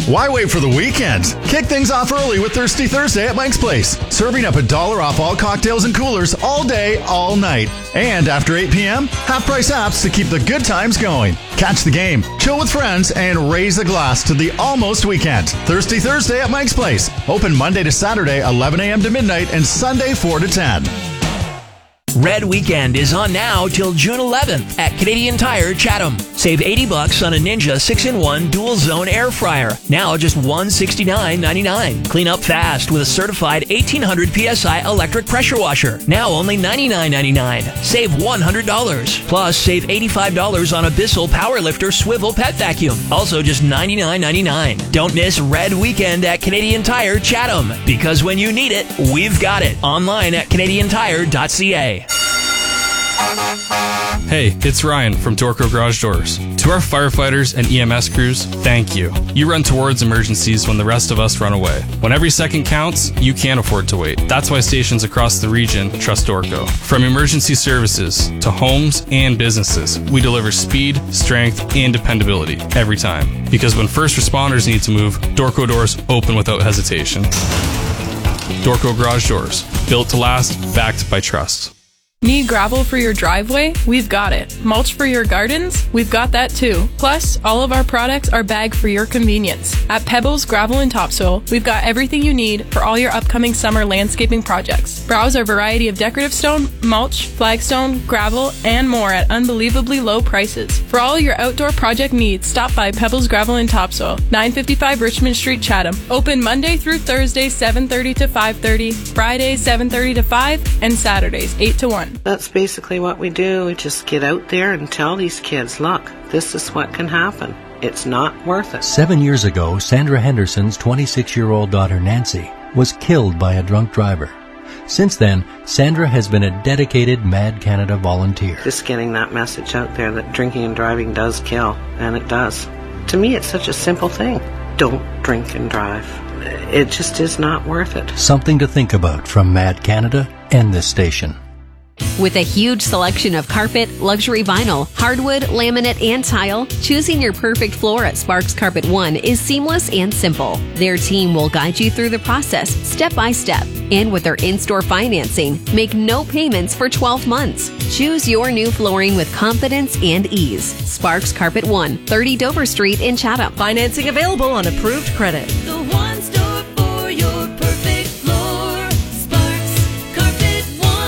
Why wait for the weekend? Kick things off early with Thirsty Thursday at Mike's Place. Serving up $1 off all cocktails and coolers all day, all night. And after 8 p.m., half-price apps to keep the good times going. Catch the game, chill with friends, and raise a glass to the almost weekend. Thirsty Thursday at Mike's Place. Open Monday to Saturday, 11 a.m. to midnight, and Sunday, 4 to 10. Red Weekend is on now till June 11th at Canadian Tire Chatham. Save $80 on a Ninja 6-in-1 dual zone air fryer. Now just $169.99. Clean up fast with a certified 1800 PSI electric pressure washer. Now only $99.99. Save $100. Plus save $85 on a Bissell Powerlifter swivel pet vacuum. Also just $99.99. Don't miss Red Weekend at Canadian Tire Chatham. Because when you need it, we've got it. Online at CanadianTire.ca. Hey, it's Ryan from Dorco Garage Doors. To our firefighters and EMS crews, thank you. You run towards emergencies when the rest of us run away. When every second counts, you can't afford to wait. That's why stations across the region trust Dorco. From emergency services to homes and businesses, we deliver speed, strength, and dependability every time. Because when first responders need to move, Dorco doors open without hesitation. Dorco Garage Doors, built to last, backed by trust. Need gravel for your driveway? We've got it. Mulch for your gardens? We've got that too. Plus, all of our products are bagged for your convenience. At Pebbles Gravel and Topsoil, we've got everything you need for all your upcoming summer landscaping projects. Browse our variety of decorative stone, mulch, flagstone, gravel, and more at unbelievably low prices. For all your outdoor project needs, stop by Pebbles Gravel and Topsoil, 955 Richmond Street, Chatham. Open Monday through Thursday, 7:30 to 5:30, Fridays, 7:30 to 5, and Saturdays, 8 to 1. That's basically what we do. We just get out there and tell these kids, look, this is what can happen. It's not worth it. 7 years ago, Sandra Henderson's 26-year-old daughter Nancy was killed by a drunk driver. Since then, Sandra has been a dedicated Mad Canada volunteer. Just getting that message out there that drinking and driving does kill, and it does. To me, it's such a simple thing. Don't drink and drive. It just is not worth it. Something to think about from Mad Canada and this station. With a huge selection of carpet, luxury vinyl, hardwood, laminate, and tile, choosing your perfect floor at Sparks Carpet One is seamless and simple. Their team will guide you through the process step by step. And with their in-store financing, make no payments for 12 months. Choose your new flooring with confidence and ease. Sparks Carpet One, 30 Dover Street in Chatham. Financing available on approved credit. The one store for your perfect floor. Sparks Carpet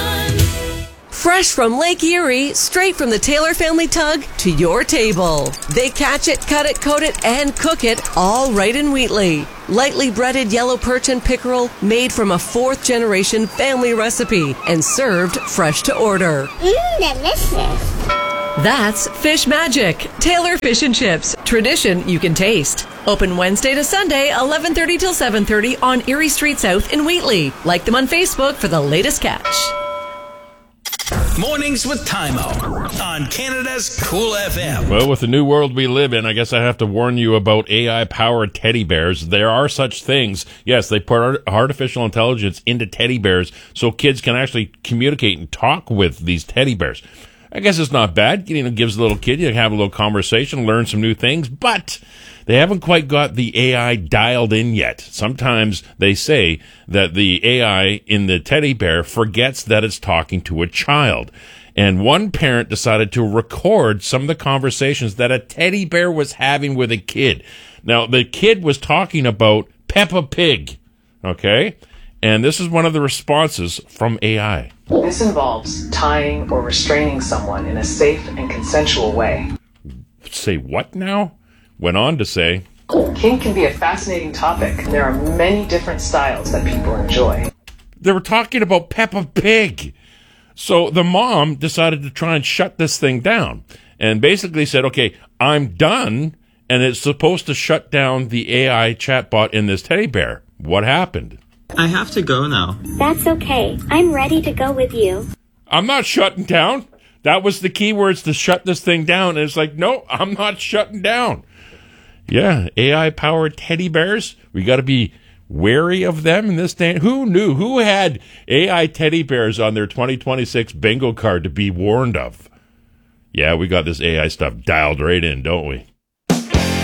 One. Fresh from Lake Erie, straight from the Taylor family tug to your table. They catch it, cut it, coat it, and cook it all right in Wheatley. Lightly breaded yellow perch and pickerel made from a 4th-generation family recipe and served fresh to order. Delicious. That's Fish Magic, Taylor Fish and Chips. Tradition you can taste. Open Wednesday to Sunday, 11:30 till 7:30 on Erie Street South in Wheatley. Like them on Facebook for the latest catch. Mornings with Tymo on Canada's Cool FM. Well, with the new world we live in, I guess I have to warn you about AI-powered teddy bears. There are such things. Yes, they put artificial intelligence into teddy bears so kids can actually communicate and talk with these teddy bears. I guess it's not bad. You know, gives a little kid, you can have a little conversation, learn some new things, but they haven't quite got the AI dialed in yet. Sometimes they say that the AI in the teddy bear forgets that it's talking to a child. And one parent decided to record some of the conversations that a teddy bear was having with a kid. Now, the kid was talking about Peppa Pig, okay? And this is one of the responses from AI. This involves tying or restraining someone in a safe and consensual way. Say what now? Went on to say, Kink can be a fascinating topic, and there are many different styles that people enjoy. They were talking about Peppa Pig. So the mom decided to try and shut this thing down and basically said, okay, I'm done, and it's supposed to shut down the AI chatbot in this teddy bear. What happened? I have to go now. That's okay. I'm ready to go with you. I'm not shutting down. That was the key words to shut this thing down. And it's like, no, I'm not shutting down. Yeah, AI-powered teddy bears. We got to be wary of them in this day. Who knew? Who had AI teddy bears on their 2026 bingo card to be warned of? Yeah, we got this AI stuff dialed right in, don't we?